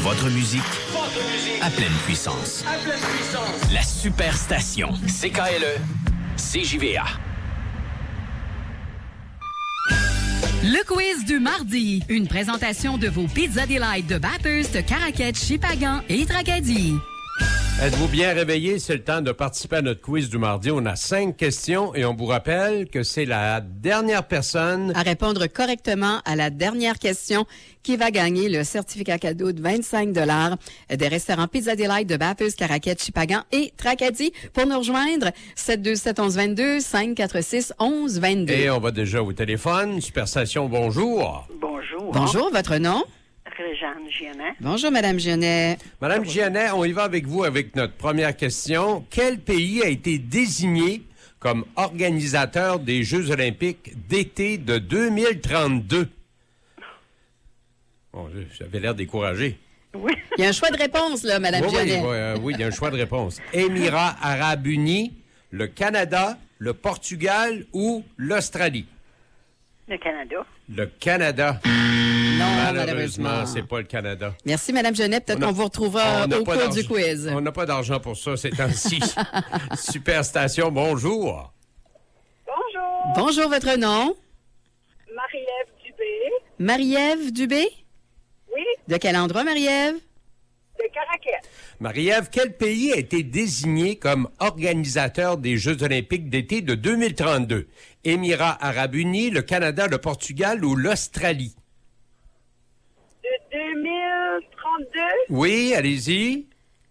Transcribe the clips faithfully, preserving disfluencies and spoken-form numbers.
Votre musique, votre musique à pleine puissance. À pleine puissance. La Superstation. C K L E, C J V A. Le quiz du mardi. Une présentation de vos Pizza Delight de Bathurst, Caraquette, Chipagan et Tracadie. Êtes-vous bien réveillés? C'est le temps de participer à notre quiz du mardi. On a cinq questions et on vous rappelle que c'est la dernière personne à répondre correctement à la dernière question qui va gagner le certificat cadeau de vingt-cinq dollars des restaurants Pizza Delight de Bathurst, Caraquette, Chipagan et Tracadie. Pour nous rejoindre, sept deux sept un un deux, cinq quatre six, onze vingt-deux. Et on va déjà au téléphone. Superstation, bonjour. Bonjour. Bonjour, votre nom? Réjeanne Gionnet. Bonjour, Madame Gionnet. Madame Gionnet, on y va avec vous avec notre première question. Quel pays a été désigné comme organisateur des Jeux olympiques d'été de deux mille trente-deux? Bon, j'avais l'air découragé. Oui. Il y a un choix de réponse, là, Madame oui, Gionnet. Oui, oui, euh, oui, il y a un choix de réponse. Émirats arabes unis, le Canada, le Portugal ou l'Australie? Le Canada. Le Canada. Non, Malheureusement, malheureusement. c'est pas le Canada. Merci, Madame Gionnet. Peut-être On a- qu'on vous retrouvera on n'a au pas cours d'argent- du quiz. On n'a pas d'argent pour ça ces temps-ci. Superstation, bonjour. Bonjour, Bonjour, votre nom? Marie-Ève Dubé. Marie-Ève Dubé? Oui, De quel endroit, Marie-Ève? de Caraquette. Marie-Ève, quel pays a été désigné comme organisateur des Jeux olympiques d'été de deux mille trente-deux? Émirats arabes unis, le Canada, le Portugal ou l'Australie? De deux mille trente-deux, Oui, allez-y.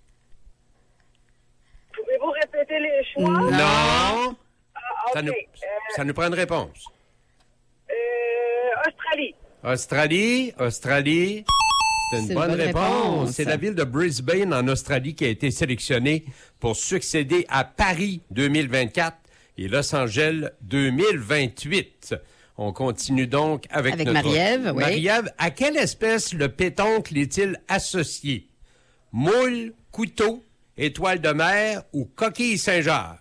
pouvez-vous répéter les choix? Non. Ah, Ça OK. nous, Euh, ça nous prend une réponse. euh, Australie. Australie, Australie. C'est une C'est bonne, une bonne réponse. réponse. C'est la ville de Brisbane, en Australie, qui a été sélectionnée pour succéder à Paris deux mille vingt-quatre et Los Angeles deux mille vingt-huit. On continue donc avec, Avec notre... Marie-Ève, oui. Marie-Ève, à quelle espèce le pétoncle est-il associé? Moule, couteau, étoile de mer ou coquille Saint-Jacques?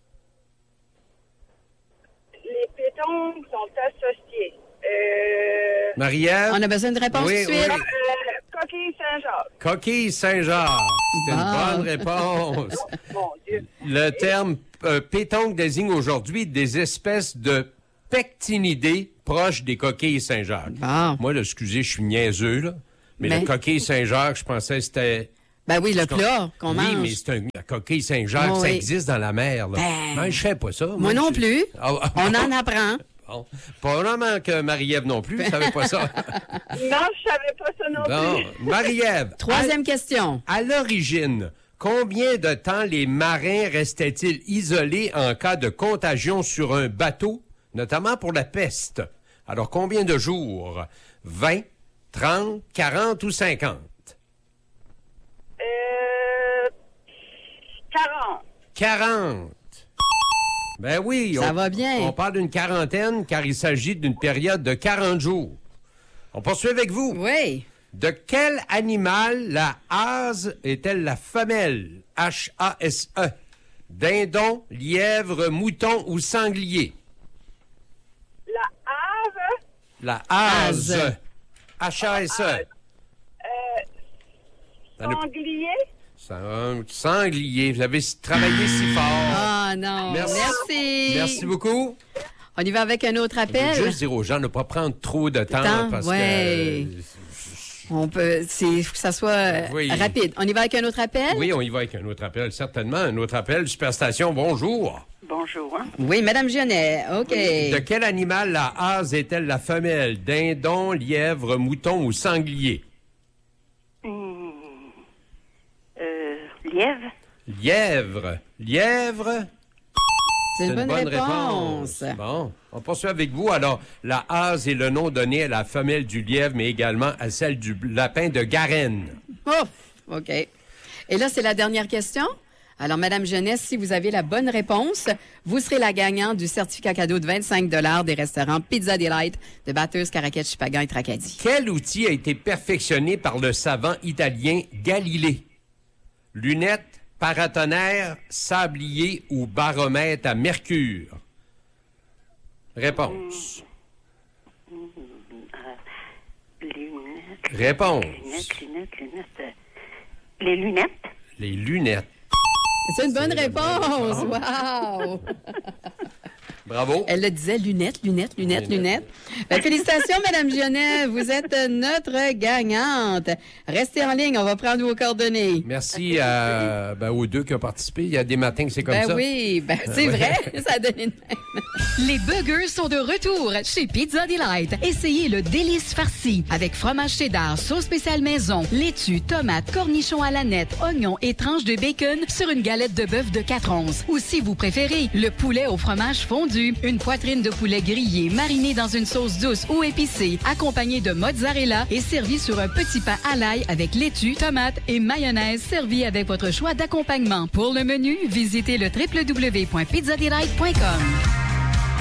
Les pétons sont associés. Euh, Marie-Ève? On a besoin de réponse Oui, tout de suite. oui. euh, Coquille Saint-Jacques. Coquille Saint-Jacques. C'est Bon. une bonne réponse. Mon Dieu. Le terme euh, pétoncle désigne aujourd'hui des espèces de pectinidés proches des coquilles Saint-Jacques. Bon. Moi, là, excusez, je suis niaiseux, là, mais Ben- le coquille Saint-Jacques, je pensais que c'était... Ben oui, le plat qu'on oui, mange. mais c'est un... La coquille Saint-Jacques, Oh, ça oui. existe dans la mer, là. Ben- Ben, je sais pas ça. Moi non je- plus. Ah, ah, On bon. en apprend. Bon. Probablement que Marie-Ève non plus, ne savait pas ça. Non, je savais pas ça non Bon, plus. Marie-Ève. Troisième question. À l'origine, combien de temps les marins restaient-ils isolés en cas de contagion sur un bateau, notamment pour la peste? Alors, combien de jours? vingt, trente, quarante ou cinquante? Euh, quarante. quarante. Ben oui. Ça on, va bien. On parle d'une quarantaine car il s'agit d'une période de quarante jours. On poursuit avec vous. Oui. De quel animal la hase est-elle la femelle? H A S E. Dindon, lièvre, mouton ou sanglier? La Have, La hase. Hase. H A S E. euh, Ça nous- sanglier. Sang- Sanglier. Vous avez travaillé si fort. Ah non. Merci. Merci. Merci beaucoup. On y va avec un autre Je veux appel. juste dire aux gens de ne pas prendre trop de temps, temps, parce ouais. que... On peut, c'est, faut que ça soit euh, Oui. rapide. On y va avec un autre appel? Oui, on y va avec un autre appel, certainement. Un autre appel. Superstation, bonjour. Bonjour. Hein? Oui, Madame Gionnet. OK. De quel animal la hase est-elle la femelle? Dindon, lièvre, mouton ou sanglier? Hum, euh, Lièvre. Lièvre. Lièvre. C'est une bonne, réponse. Bon, on poursuit avec vous. Alors, la hase est le nom donné à la femelle du lièvre, mais également à celle du lapin de Garenne. Oh, OK. Et là, c'est la dernière question. Alors, Madame Gionnet, si vous avez la bonne réponse, vous serez la gagnante du certificat cadeau de vingt-cinq dollars des restaurants Pizza Delight de Bathurst, Caraquette, Chipagan et Tracadie. Quel outil a été perfectionné par le savant italien Galilée? Lunettes, paratonnerre, sablier ou baromètre à mercure? Réponse. Lunettes. Réponse. Lunettes, lunettes, lunettes. euh, Les lunettes. Les lunettes. C'est une bonne réponse. Wow! Bravo. Elle le disait, lunettes, lunettes, lunettes, lunettes. Ben, félicitations, Madame Gionnet. Vous êtes notre gagnante. Restez en ligne, on va prendre vos coordonnées. Merci à, ben, aux deux qui ont participé. Il y a des matins que c'est comme Ben ça. oui, ben c'est vrai, ça a donné de même. Les burgers sont de retour chez Pizza Delight. Essayez le délice farci avec fromage cheddar, sauce spéciale maison, laitue, tomates, cornichons à la nette, oignons et tranches de bacon sur une galette de bœuf de quatre onces. Ou si vous préférez, le poulet au fromage fondu, une poitrine de poulet grillée marinée dans une sauce douce ou épicée, accompagnée de mozzarella et servie sur un petit pain à l'ail avec laitue, tomates et mayonnaise servi avec votre choix d'accompagnement. Pour le menu, visitez le w w w point pizza delight point com.